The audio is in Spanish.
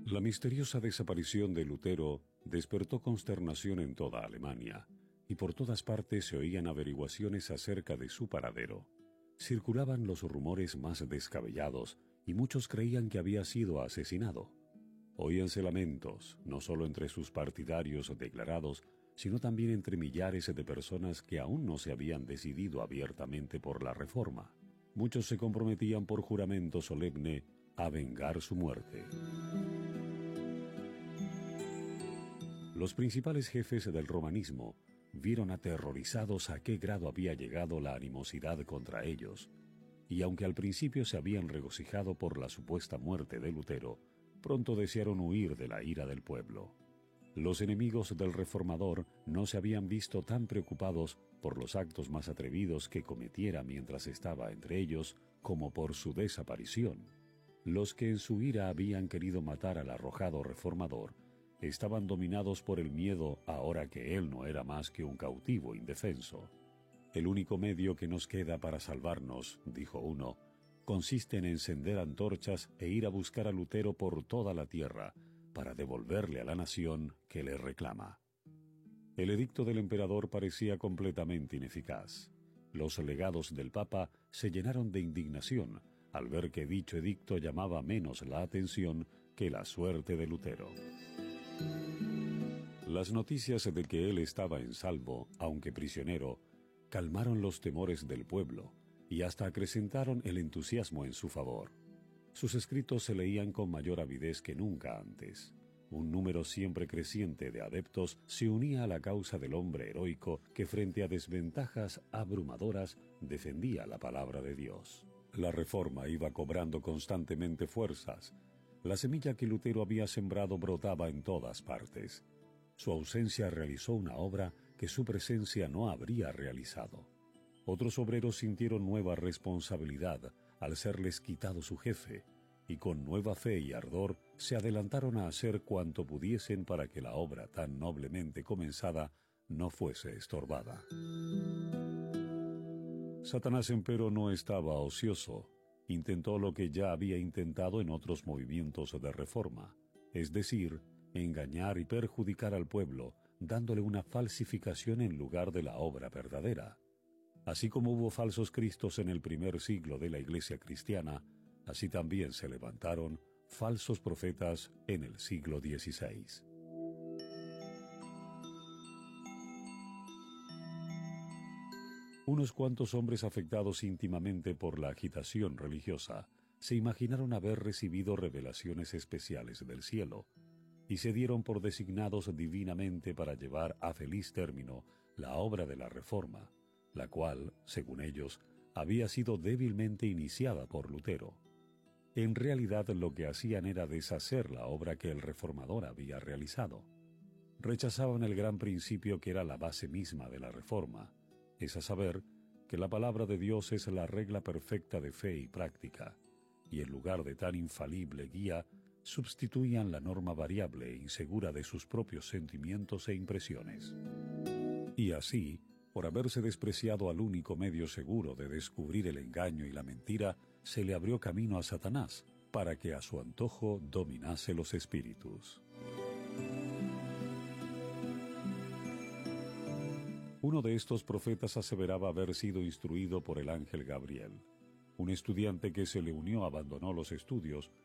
La misteriosa desaparición de Lutero despertó consternación en toda Alemania, y por todas partes se oían averiguaciones acerca de su paradero. Circulaban los rumores más descabellados, y muchos creían que había sido asesinado. Oíanse lamentos, no solo entre sus partidarios declarados, sino también entre millares de personas que aún no se habían decidido abiertamente por la Reforma. Muchos se comprometían por juramento solemne a vengar su muerte. Los principales jefes del romanismo vieron aterrorizados a qué grado había llegado la animosidad contra ellos, y aunque al principio se habían regocijado por la supuesta muerte de Lutero, pronto desearon huir de la ira del pueblo. Los enemigos del reformador no se habían visto tan preocupados por los actos más atrevidos que cometiera mientras estaba entre ellos como por su desaparición. Los que en su ira habían querido matar al arrojado reformador estaban dominados por el miedo ahora que él no era más que un cautivo indefenso. El único medio que nos queda para salvarnos, dijo uno, consiste en encender antorchas e ir a buscar a Lutero por toda la tierra para devolverle a la nación que le reclama. El edicto del emperador parecía completamente ineficaz. Los legados del Papa se llenaron de indignación al ver que dicho edicto llamaba menos la atención que la suerte de Lutero. Las noticias de que él estaba en salvo, aunque prisionero, calmaron los temores del pueblo y hasta acrecentaron el entusiasmo en su favor. Sus escritos se leían con mayor avidez que nunca antes. Un número siempre creciente de adeptos se unía a la causa del hombre heroico que frente a desventajas abrumadoras defendía la palabra de Dios. La Reforma iba cobrando constantemente fuerzas. La semilla que Lutero había sembrado brotaba en todas partes. Su ausencia realizó una obra que su presencia no habría realizado. Otros obreros sintieron nueva responsabilidad al serles quitado su jefe, y con nueva fe y ardor se adelantaron a hacer cuanto pudiesen para que la obra tan noblemente comenzada no fuese estorbada. Satanás, empero, no estaba ocioso. Intentó lo que ya había intentado en otros movimientos de reforma, es decir, engañar y perjudicar al pueblo, dándole una falsificación en lugar de la obra verdadera. Así como hubo falsos cristos en el primer siglo de la Iglesia cristiana, así también se levantaron falsos profetas en el siglo XVI. Unos cuantos hombres afectados íntimamente por la agitación religiosa se imaginaron haber recibido revelaciones especiales del cielo, y se dieron por designados divinamente para llevar a feliz término la obra de la Reforma, la cual, según ellos, había sido débilmente iniciada por Lutero. En realidad lo que hacían era deshacer la obra que el reformador había realizado. Rechazaban el gran principio que era la base misma de la Reforma, es a saber, que la palabra de Dios es la regla perfecta de fe y práctica, y en lugar de tan infalible guía, sustituían la norma variable e insegura de sus propios sentimientos e impresiones. Y así, por haberse despreciado al único medio seguro de descubrir el engaño y la mentira, se le abrió camino a Satanás, para que a su antojo dominase los espíritus. Uno de estos profetas aseveraba haber sido instruido por el ángel Gabriel. Un estudiante que se le unió abandonó los estudios